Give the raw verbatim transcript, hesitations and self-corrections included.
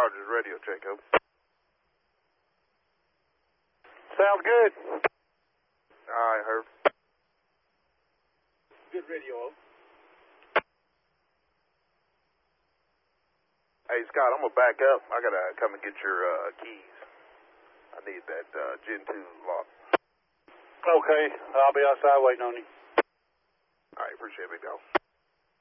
Rogers, radio check, over. Sounds good. All right, Herb. Good radio, over. Hey, Scott, I'm going to back up. I got to come and get your uh, keys. I need that uh, Gen two lock. Okay, I'll be outside waiting on you. All right, appreciate it, big dog.